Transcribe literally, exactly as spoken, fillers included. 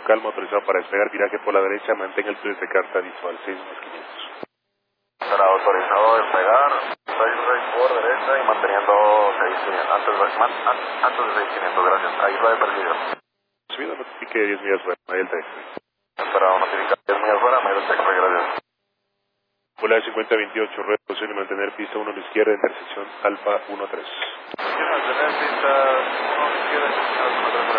calma, autorizado para despegar, viraje por la derecha, mantenga el flujo de carta visual, seis más quinientos. Será autorizado a despegar, seis seis por derecha y manteniendo seis quinientos, antes de, man, an, antes de seis quinientos, gracias, ahí lo he perdido. Subida, notifique diez millas fuera, medio el taxi. Esperado, notificar diez millas fuera, medio el taxi, gracias. Volar cincuenta veintiocho, red posición y mantener pista uno a la izquierda, intersección Alfa uno tres. Mantener pista uno a la izquierda, intersección Alfa uno tres.